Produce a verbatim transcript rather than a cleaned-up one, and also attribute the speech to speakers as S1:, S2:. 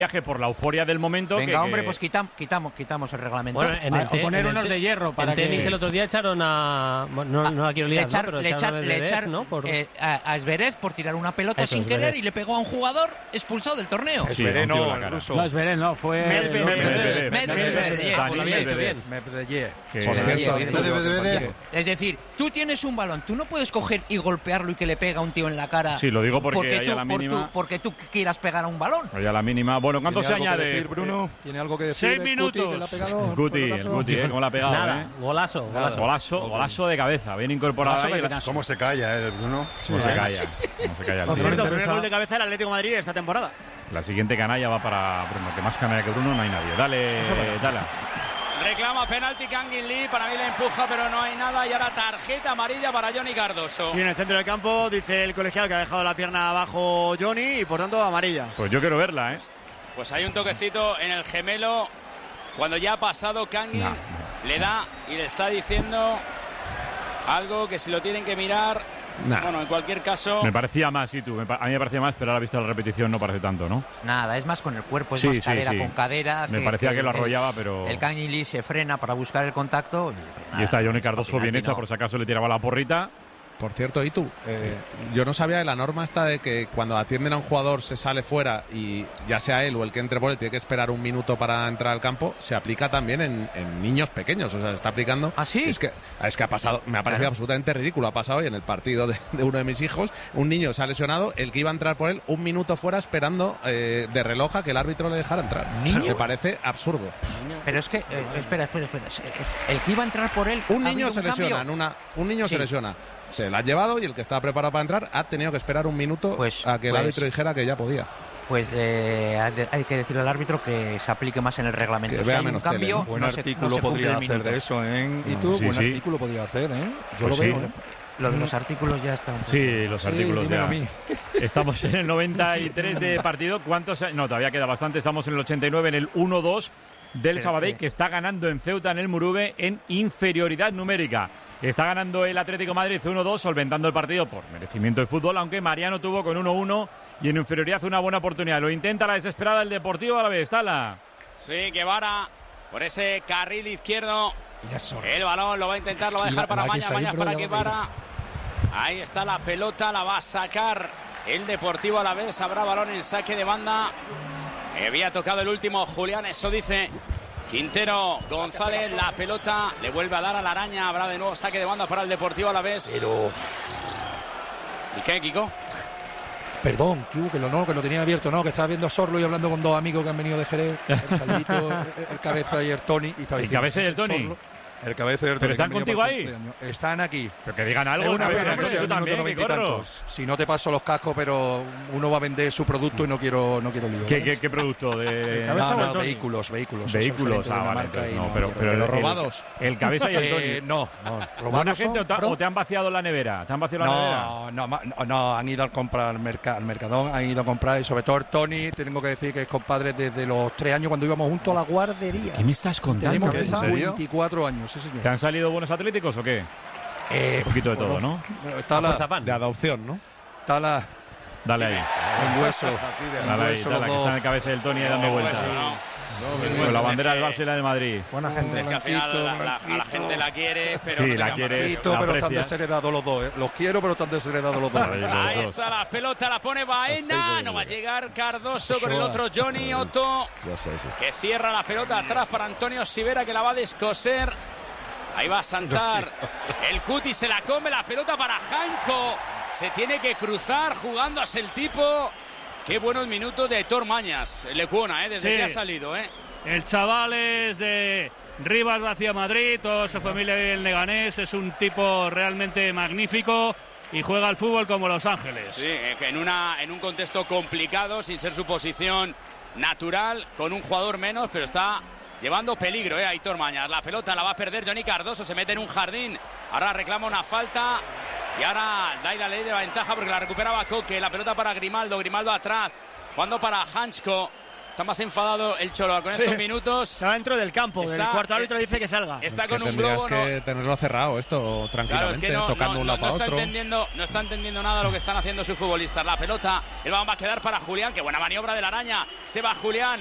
S1: viaje por la euforia del momento.
S2: Venga,
S1: que,
S2: hombre,
S1: que...
S2: pues quitam, quitamos, quitamos el reglamento.
S3: Bueno, en el
S4: o poner unos de hierro para
S3: en tenis
S4: que...
S3: el otro día echaron a... Bueno, no, no la quiero liar,
S2: le echar,
S3: ¿no? Pero
S2: le
S3: echaron
S2: echar,
S3: a
S2: le
S3: Medvedev,
S2: echar
S3: ¿no? Por...
S2: eh, a, a Zverev por tirar una pelota
S3: Eso,
S2: sin
S3: Zverev.
S2: querer y le pegó a un jugador expulsado del torneo.
S1: Sí, un tiro en la cara.
S4: No, es Verén, no, fue...
S1: Medvedev.
S2: Medvedev.
S3: Medvedev,
S1: Dani
S3: lo había dicho
S1: Medvedev.
S3: bien.
S5: Medvedev.
S1: Que-
S2: Por cierto,
S5: Medvedev.
S2: Es decir, tú tienes un balón, tú no puedes coger y golpearlo y que le pega a un tío en la cara.
S1: Sí, lo digo porque ahí
S2: tú,
S1: a la
S2: por
S1: mínima-
S2: tú- porque tú quieras pegar a un balón.
S1: Oye, a la mínima. Bueno, ¿cuánto se
S5: ¿Tiene algo que
S1: añade?
S5: decir, Bruno? ¿Tiene algo que decir?
S4: Seis
S5: el
S4: minutos.
S5: Guti, que le ha pegado el
S1: Guti, el
S5: pelotazo?
S1: Guti, ¿eh? ¿Cómo la ha pegado,
S3: Nada,
S1: eh?
S3: golazo, golazo.
S1: Golazo, golazo de cabeza, bien incorporado
S4: Golazo
S1: ahí.
S4: pepinazo.
S6: ¿Cómo se calla, eh, Bruno?
S1: ¿Cómo se calla? ¿Cómo se calla el
S4: Por
S1: tío?
S4: cierto, primer gol de cabeza del Atlético de Madrid esta temporada.
S1: La siguiente canalla va para Bruno, que más canalla que Bruno no hay nadie. Dale, dale.
S7: Reclama penalti Kangin Lee, para mí le empuja, pero no hay nada. Y ahora tarjeta amarilla para Johnny Cardoso.
S4: Sí, en el centro del campo dice el colegiado que ha dejado la pierna abajo Johnny y por tanto amarilla.
S1: Pues yo quiero verla, ¿eh?
S7: Pues hay un toquecito en el gemelo. Cuando ya ha pasado Kangin,
S1: No, no,
S7: le da y le está diciendo algo que si lo tienen que mirar.
S6: Nah.
S7: Bueno, en cualquier caso.
S1: Me parecía más, sí, tú. Me pa- a mí me parecía más, pero ahora visto la repetición no parece tanto, ¿no?
S2: Nada, es más con el cuerpo, es
S1: Sí,
S2: más
S1: sí,
S2: cadera
S1: sí.
S2: con cadera.
S1: Me parecía que lo arrollaba, pero-
S2: El Kangin Lee se frena para buscar el contacto. Y, pues
S1: Y
S2: nada,
S1: está Johnny
S2: no,
S1: Cardoso
S2: penalti
S1: bien hecha,
S2: no.
S1: por si acaso le tiraba la porrita.
S6: Por cierto, ¿y tú? Eh, yo no sabía de la norma esta de que cuando atienden a un jugador se sale fuera y ya sea él o el que entre por él tiene que esperar un minuto para entrar al campo, se aplica también en, en niños pequeños, o sea, se está aplicando.
S2: ¿Ah, sí?
S6: Es que, es que ha pasado, me ha parecido
S2: Claro.
S6: absolutamente ridículo, ha pasado hoy en el partido de, de uno de mis hijos, un niño se ha lesionado, el que iba a entrar por él un minuto fuera esperando eh, de reloj a que el árbitro le dejara entrar.
S2: ¿Niño?
S6: Me parece absurdo.
S2: Pero es que, eh, espera, espera, espera. El que iba a entrar por él.
S6: Un
S2: ha
S6: niño
S2: habido
S6: se
S2: un
S6: lesiona,
S2: cambio.
S6: en una, un niño
S2: Sí.
S6: se lesiona. Se la ha llevado y el que estaba preparado para entrar ha tenido que esperar un minuto
S2: Pues-
S6: a que el
S2: pues-
S6: árbitro dijera que ya podía.
S2: Pues eh, hay de- hay que decirle al árbitro que se aplique más en el reglamento.
S6: Que
S2: Si
S6: vea
S2: hay un
S6: menos tele,
S2: cambio,
S6: ¿no?
S5: Buen
S2: no se-
S5: artículo
S2: no se cumple
S5: podría
S2: el
S5: hacer
S2: minuto.
S5: de eso, ¿eh? ¿Y
S1: No,
S5: tú?
S1: sí,
S5: Buen
S1: sí.
S5: artículo podría hacer, ¿eh? Yo
S1: Pues
S5: lo
S1: sí.
S5: veo, ¿eh?
S2: Lo de los artículos ya está un poco-
S1: Sí, los
S5: Sí,
S1: artículos
S5: dímelo
S1: ya.
S5: a mí.
S1: Estamos en el noventa y tres de partido. ¿Cuántos? No, todavía queda bastante. Estamos en el ochenta y nueve, en el uno dos del
S2: Pero,
S1: Sabadell,
S2: eh.
S1: que está ganando en Ceuta, en el Murube, en inferioridad numérica. Está ganando el Atlético de Madrid uno dos, solventando el partido por merecimiento de fútbol, aunque Mariano tuvo con uno uno y en inferioridad una buena oportunidad. Lo intenta la desesperada el Deportivo a la vez. Tala.
S7: Sí, Guevara por ese carril izquierdo. El balón lo va a intentar, lo va a dejar para Maña. Maña para Guevara. Ahí está la pelota, la va a sacar el Deportivo a la vez. Habrá balón en saque de banda. Había tocado el último Julián, eso dice Quintero. González, la pelota le vuelve a dar a la araña. Habrá de nuevo saque de banda para el Deportivo a la vez.
S5: Pero,
S7: ¿Y qué, Kiko?
S5: perdón, que, que lo no, que lo tenía abierto, no, que estaba viendo a Sorlo y hablando con dos amigos que han venido de Jerez, el Caldito, el, el Cabeza y el Tony. Y estaba
S1: ¿El
S5: diciendo,
S1: Cabeza y el Tony?
S5: Sorlo, el Cabeza y el Tony.
S1: ¿Pero están
S5: que han venido
S1: contigo
S5: para el
S1: ahí?
S5: cumpleaños. Están aquí.
S1: Pero que digan algo.
S5: Es una
S1: Cabeza,
S5: pena
S1: hombre,
S5: que sea
S1: tú
S5: el minuto
S1: también,
S5: noventa y
S1: que corro.
S5: tantos. Si no te paso los cascos, pero uno va a vender su producto y no quiero, no quiero lío.
S1: ¿Qué,
S5: ¿vale?
S1: qué, qué producto? De...
S4: Cabeza
S5: No,
S4: o el
S5: no,
S4: Tony?
S5: vehículos, vehículos. Soy
S1: Vehículos,
S5: gerente de
S1: ah,
S5: una
S1: vale,
S5: marca
S1: entonces
S5: y
S1: no,
S5: no
S1: pero,
S5: quiero-
S1: pero el,
S6: Los
S1: el-
S6: robados.
S1: el Cabeza y el Tony.
S5: Eh, no, no.
S1: ¿Buena
S5: ¿Robados
S1: gente o
S5: son,
S1: te,
S5: bro?
S1: o te han vaciado la nevera? ¿Te han vaciado la nevera?
S5: No, no, ma- no, no, han ido a comprar al, merca- al Mercadón, han ido a comprar y sobre todo el Tony, tengo que decir que es compadre desde los tres años cuando íbamos juntos a la guardería.
S1: ¿Qué me estás contando?
S5: Tenemos
S6: ¿En serio?
S5: veinticuatro años, sí señor.
S1: ¿Te han salido buenos atléticos o qué?
S5: Eh,
S1: Un poquito de todo, ¿no?
S5: bueno, está,
S3: A
S5: la,
S3: fuerza pan.
S6: De adopción, ¿no?
S5: está la,
S1: Dale ahí.
S5: el hueso.
S1: Dale ahí,
S5: hueso
S1: dale,
S5: los
S1: que
S5: dos.
S1: está en el Cabeza del Tony ahí dando vueltas. Con la bandera del Barça y la del Madrid.
S4: Buena gente.
S7: Es que al final
S5: Blanquito,
S7: la- la- a la
S5: blanquito.
S7: gente la quiere, pero
S1: Sí,
S7: no te
S1: la
S7: llama.
S1: quiere.
S5: Poquito,
S1: la
S5: pero están
S1: aprecias.
S5: desheredados los dos. eh. Los quiero, pero están desheredados los dos.
S1: Ahí, los
S7: Ahí
S1: dos.
S7: está la pelota, la pone Baena. No va a llegar Cardoso con el otro Johnny Otto,
S6: Ya sé, sí.
S7: que cierra la pelota atrás para Antonio Sivera, que la va a descoser. Ahí va a saltar el Cuti, se la come la pelota para Janko. Se tiene que cruzar jugándose el tipo. Qué buenos minutos de Héctor Mañas. Le cuona, ¿eh? Desde
S4: Sí.
S7: que ha salido, ¿eh?
S4: El chaval es de Rivas hacia Madrid, toda su familia vive en el Leganés, es un tipo realmente magnífico y juega al fútbol como Los Ángeles.
S7: Sí, eh, que en, una, en un contexto complicado, sin ser su posición natural, con un jugador menos, pero está llevando peligro, ¿eh? Aitor Mañas. La pelota la va a perder Johnny Cardoso, se mete en un jardín. Ahora reclama una falta y ahora da la ley de la ventaja porque la recuperaba Coque. La pelota para Grimaldo, Grimaldo atrás, jugando para Hansko. Está más enfadado el Cholo con
S8: Sí.
S7: estos minutos.
S8: Está dentro del campo.
S7: Está-
S8: el cuarto árbitro dice que salga.
S7: Está
S6: Es que
S7: con un
S6: tendrías
S7: globo,
S6: que
S7: ¿no?
S6: tenerlo cerrado esto
S7: Claro, es
S6: tranquilamente,
S7: que no,
S6: tocando
S7: no,
S6: un
S7: no,
S6: lado
S7: no
S6: para
S7: está
S6: otro.
S7: entendiendo, no está entendiendo nada lo que están haciendo sus futbolistas. La pelota, el balón va a quedar para Julián. Qué buena maniobra de la araña. Se va Julián.